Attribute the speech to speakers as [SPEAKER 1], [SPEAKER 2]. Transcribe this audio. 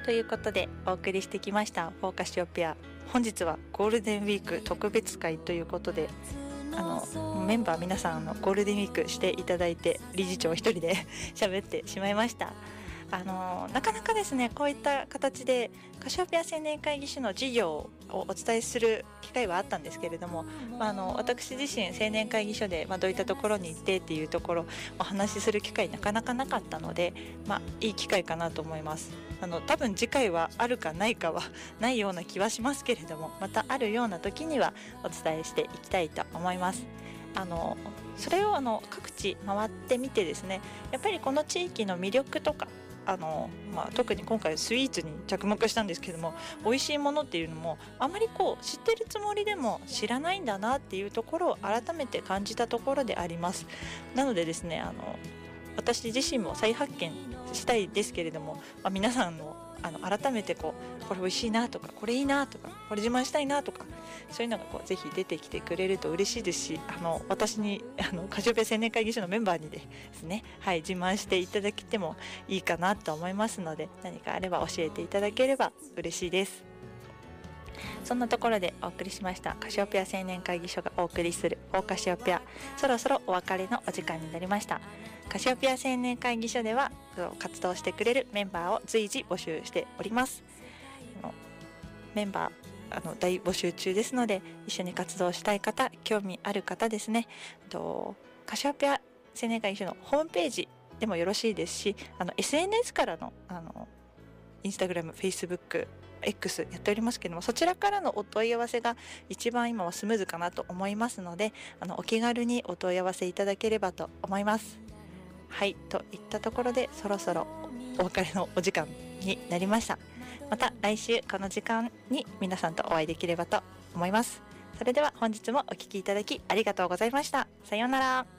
[SPEAKER 1] ということでお送りしてきましたフォーカシオペア。本日はゴールデンウィーク特別会ということで、メンバー皆さんゴールデンウィークしていただいて、理事長一人で喋ってしまいました。なかなかですね、こういった形でカシオペア青年会議所の事業をお伝えする機会はあったんですけれども、私自身青年会議所で、どういったところに行ってっていうところお話しする機会なかなかなかったので、いい機会かなと思います。多分次回はあるかないかはないような気はしますけれども、またあるような時にはお伝えしていきたいと思います。それを各地回ってみてですね、やっぱりこの地域の魅力とか、特に今回スイーツに着目したんですけども、美味しいものっていうのもあまり知ってるつもりでも知らないんだなっていうところを改めて感じたところであります。なのでですね、私自身も再発見したいですけれども、皆さんの改めてこれ美味しいなとか、これいいなとか、これ自慢したいなとか、そういうのがぜひ出てきてくれると嬉しいですし、私にカシオペア青年会議所のメンバーにですね、自慢していただけてもいいかなと思いますので、何かあれば教えていただければ嬉しいです。そんなところでお送りしましたカシオペア青年会議所がお送りするフォーカシオペア、そろそろお別れのお時間になりました。カシオペア青年会議所では活動してくれるメンバーを随時募集しております。メンバー大募集中ですので、一緒に活動したい方、興味ある方ですね、カシオペア青年会議所のホームページでもよろしいですし、SNS からのインスタグラム、フェイスブック、X やっておりますけども、そちらからのお問い合わせが一番今はスムーズかなと思いますので、お気軽にお問い合わせいただければと思います。といったところで、そろそろお別れのお時間になりました。また来週この時間に皆さんとお会いできればと思います。それでは本日もお聞きいただきありがとうございました。さようなら。